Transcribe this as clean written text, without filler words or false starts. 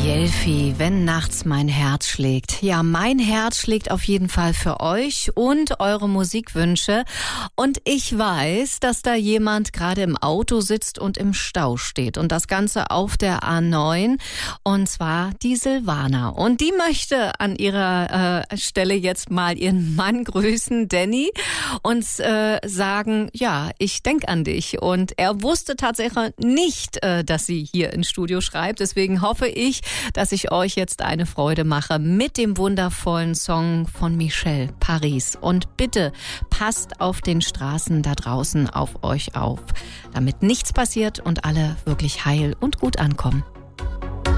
Jelfi, wenn nachts mein Herz schlägt. Ja, mein Herz schlägt auf jeden Fall für euch und eure Musikwünsche. Und ich weiß, dass da jemand gerade im Auto sitzt und im Stau steht. Und das Ganze auf der A9. Und zwar die Silvana. Und die möchte an ihrer Stelle jetzt mal ihren Mann grüßen, Danny, und sagen, ja, ich denke an dich. Und er wusste tatsächlich nicht, dass sie hier ins Studio schreibt. Deswegen hoffe ich, dass ich euch jetzt eine Freude mache mit dem wundervollen Song von Michel, Paris. Und bitte passt auf den Straßen da draußen auf euch auf, damit nichts passiert und alle wirklich heil und gut ankommen.